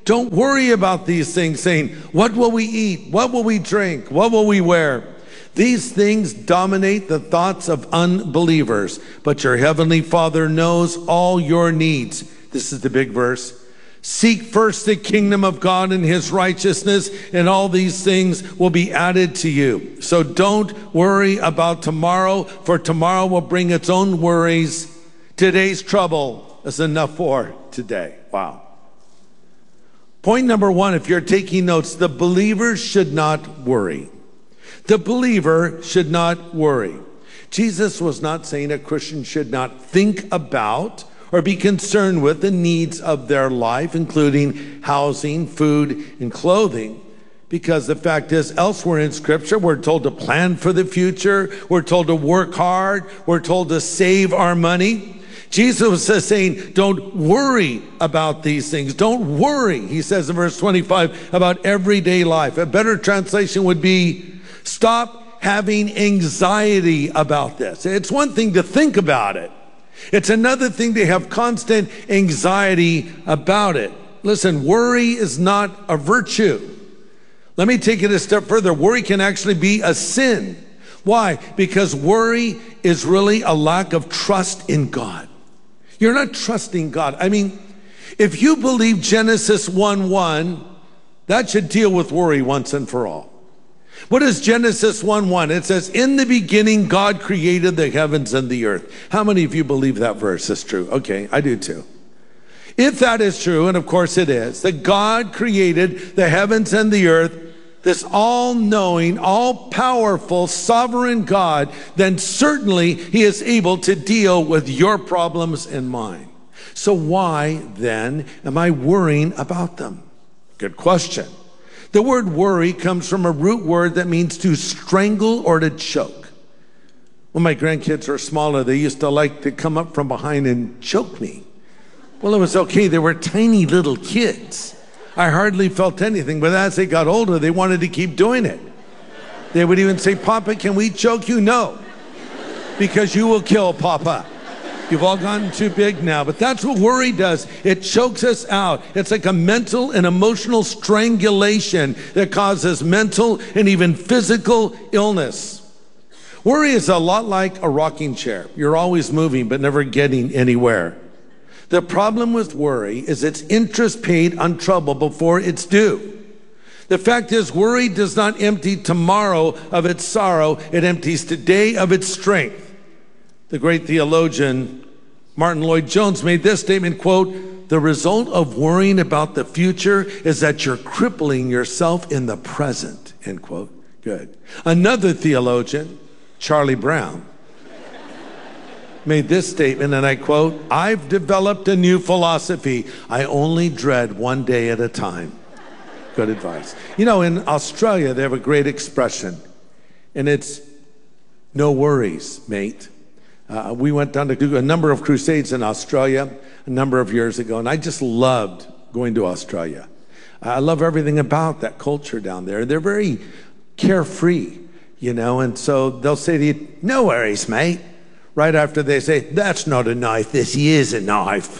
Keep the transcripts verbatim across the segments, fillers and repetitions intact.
Don't worry about these things, saying, what will we eat? What will we drink? What will we wear? These things dominate the thoughts of unbelievers, but your heavenly Father knows all your needs. This is the big verse. Seek first the kingdom of God and his righteousness, and all these things will be added to you. So don't worry about tomorrow, for tomorrow will bring its own worries. Today's trouble is enough for today. Wow. Point number one, if you're taking notes, the believer should not worry. The believer should not worry. Jesus was not saying a Christian should not think about or be concerned with the needs of their life, including housing, food, and clothing. Because the fact is, elsewhere in Scripture, we're told to plan for the future. We're told to work hard. We're told to save our money. Jesus was saying, don't worry about these things. Don't worry, he says in verse twenty-five, about everyday life. A better translation would be, stop having anxiety about this. It's one thing to think about it. It's another thing to have constant anxiety about it. Listen, worry is not a virtue. Let me take it a step further. Worry can actually be a sin. Why? Because worry is really a lack of trust in God. You're not trusting God. I mean, if you believe Genesis one one, that should deal with worry once and for all. What is Genesis one one? It says, in the beginning, God created the heavens and the earth. How many of you believe that verse is true? Okay, I do too. If that is true, and of course it is, that God created the heavens and the earth, this all-knowing, all-powerful, sovereign God, then certainly he is able to deal with your problems and mine. So why, then, am I worrying about them? Good question. The word worry comes from a root word that means to strangle or to choke. When my grandkids were smaller, they used to like to come up from behind and choke me. Well, it was okay. They were tiny little kids. I hardly felt anything, but as they got older, they wanted to keep doing it. They would even say, Papa, can we choke you? No, because you will kill Papa. You've all gotten too big now, but that's what worry does. It chokes us out. It's like a mental and emotional strangulation that causes mental and even physical illness. Worry is a lot like a rocking chair. You're always moving, but never getting anywhere. The problem with worry is it's interest paid on trouble before it's due. The fact is, worry does not empty tomorrow of its sorrow. It empties today of its strength. The great theologian Martin Lloyd-Jones made this statement, quote, the result of worrying about the future is that you're crippling yourself in the present, end quote. Good. Another theologian, Charlie Brown, made this statement, and I quote, I've developed a new philosophy. I only dread one day at a time. Good advice. You know, in Australia, they have a great expression, and it's no worries, mate. Uh, we went down to do a number of crusades in Australia a number of years ago, and I just loved going to Australia. I love everything about that culture down there. They're very carefree, you know, and so they'll say to you, no worries, mate. Right after they say, that's not a knife, this is a knife.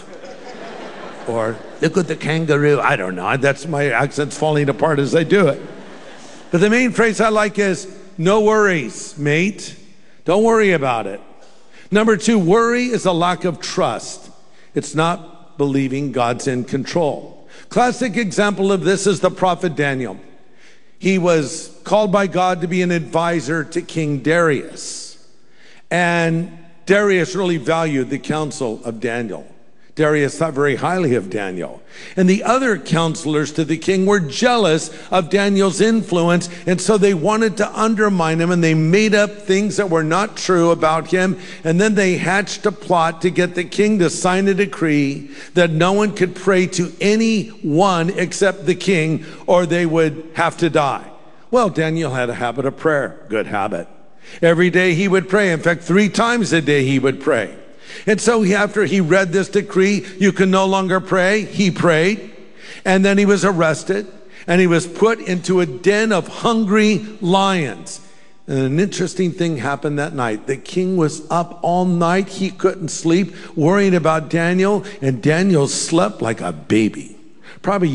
Or, look at the kangaroo. I don't know, that's my accent's falling apart as I do it. But the main phrase I like is, no worries, mate. Don't worry about it. Number two, worry is a lack of trust. It's not believing God's in control. Classic example of this is the prophet Daniel. He was called by God to be an advisor to King Darius. And Darius really valued the counsel of Daniel. Darius thought very highly of Daniel. And the other counselors to the king were jealous of Daniel's influence, and so they wanted to undermine him, and they made up things that were not true about him, and then they hatched a plot to get the king to sign a decree that no one could pray to anyone except the king, or they would have to die. Well, Daniel had a habit of prayer. Good habit. Every day he would pray. In fact, three times a day he would pray. And so he, after he read this decree, you can no longer pray, he prayed. And then he was arrested, and he was put into a den of hungry lions. And an interesting thing happened that night. The king was up all night. He couldn't sleep, worrying about Daniel, and Daniel slept like a baby. Probably